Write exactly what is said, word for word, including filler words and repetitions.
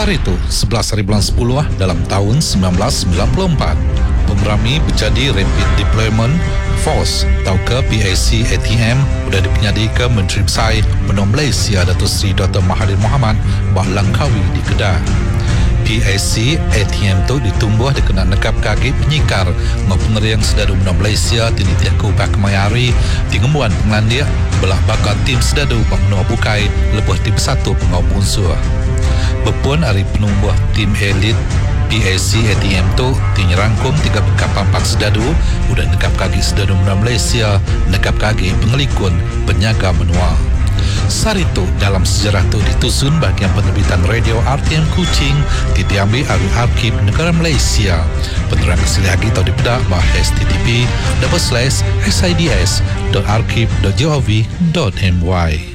Sehari itu, sebelas hari bulan sepuluh dalam tahun sembilan belas sembilan puluh empat, Pemberami berjadi Rapid Deployment Force atau ke P A C A T M sudah dipenyadi ke Menteri Besar Menua Malaysia Datuk Seri Doktor Mahathir Mohamad buat Langkawi di Kedah. P A C A T M tu ditumbuh dikenal nekap kaki penyikar ngau pengeriang sedadu Menua Malaysia tini tiaku ubah kemayari di ngembuan pengelandia belah bakal tim sedadu bak menua bukai lebuh tim satu pengau unsur. Bepun hari penumbuh tim elit P A C A T M tu tinyerangkum tiga kapal empat sedadu udah nekap kaki sedadu Menua Malaysia nekap kaki pengelikun penyaga menua. Saat itu dalam sejarah itu ditusun bagian penerbitan radio R T M Kuching diambil dari Arkib Negara Malaysia. Penerang asli lagi atau dipedak bah H T T P double slash sids dot arkib dot gov dot my.